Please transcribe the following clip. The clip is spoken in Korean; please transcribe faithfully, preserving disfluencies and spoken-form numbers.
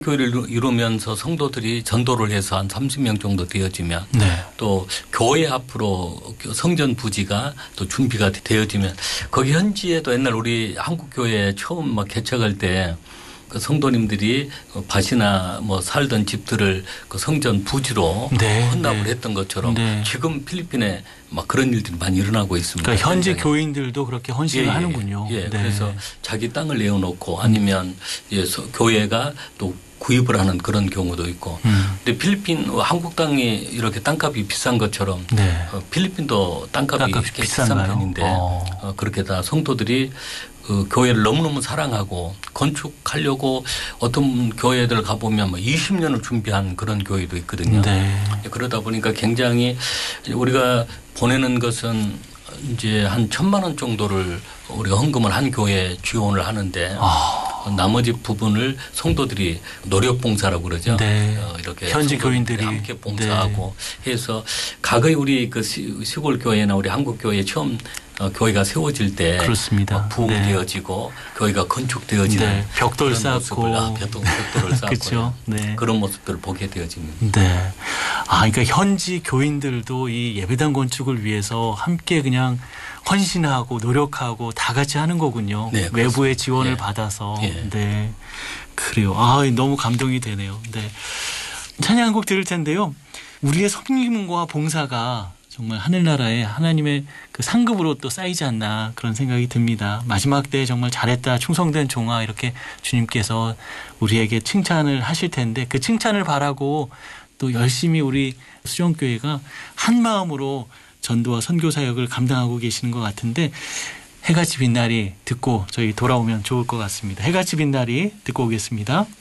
교회를 이루면서 성도들이 전도를 해서 한 삼십 명 정도 되어지면 네. 또 교회 앞으로 성전 부지가 또 준비가 되어지면 거기 현지에도 옛날 우리 한국교회 처음 막 개척할 때 그 성도님들이 밭이나 뭐 살던 집들을 그 성전 부지로 네, 헌납을 네. 했던 것처럼 네. 지금 필리핀에 막 그런 일들이 많이 일어나고 있습니다. 그러니까 현지 굉장히. 교인들도 그렇게 헌신을 예, 예, 하는군요. 예. 네. 그래서 자기 땅을 내어놓고 아니면 예, 서, 교회가 또 구입을 하는 그런 경우도 있고. 음. 근데 필리핀 한국 땅이 이렇게 땅값이 비싼 것처럼 네. 어, 필리핀도 땅값이, 땅값이 꽤 비싼가요? 비싼 편인데 어. 어, 그렇게 다 성도들이 그 교회를 너무너무 사랑하고 건축하려고 어떤 교회들 가보면 뭐 이십 년을 준비한 그런 교회도 있거든요. 네. 그러다 보니까 굉장히 우리가 보내는 것은 이제 한 천만 원 정도를 우리가 헌금을 한 교회에 지원을 하는데 아. 나머지 부분을 성도들이 노력봉사라고 그러죠. 네. 어, 이렇게 현지 교인들이 함께 봉사하고 네. 해서 과거에 우리 그 시, 시골 교회나 우리 한국 교회 처음 어, 교회가 세워질 때 그렇습니다. 부흥되어지고 네. 교회가 건축되어지는 네. 벽돌 쌓고 아, 벽돌, 벽돌을 쌓고 그렇죠. 네. 그런 모습들을 보게 되어집니다. 네. 아, 그러니까 현지 교인들도 이 예배당 건축을 위해서 함께 그냥 헌신하고 노력하고 다 같이 하는 거군요. 네, 외부의 지원을 예. 받아서. 예. 네. 그래요. 아, 너무 감동이 되네요. 네. 찬양 한 곡 들을 텐데요. 우리의 섬김과 봉사가 정말 하늘나라에 하나님의 그 상급으로 또 쌓이지 않나 그런 생각이 듭니다. 마지막 때에 정말 잘했다 충성된 종아 이렇게 주님께서 우리에게 칭찬을 하실 텐데 그 칭찬을 바라고 또 열심히 우리 수정교회가 한 마음으로 전도와 선교 사역을 감당하고 계시는 것 같은데 해같이 빛날이 듣고 저희 돌아오면 좋을 것 같습니다. 해같이 빛날이 듣고 오겠습니다.